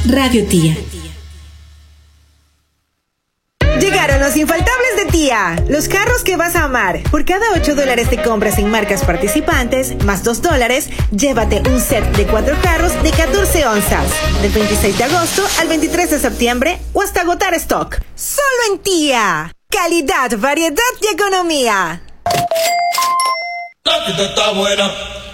Radio Tía. Llegaron los infaltables de Tía, los carros que vas a amar. Por cada $8 de compras en marcas participantes, más $2, llévate un set de 4 carros de 14 onzas. Del 26 de agosto al 23 de septiembre o hasta agotar stock. Solo en Tía. Calidad, variedad y economía. La vida está buena.